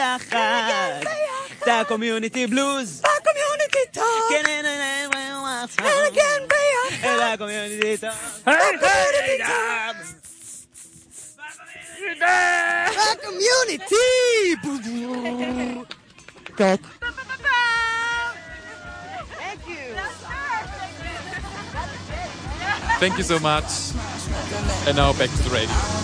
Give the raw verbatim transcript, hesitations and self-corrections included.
ביחד את הקומיוניטי בלוז, הקומיוניטי טוב, כן ננגן ביחד את הקומיוניטי טוב, הקומיוניטי טוב. Thank you so much. And now back to the radio.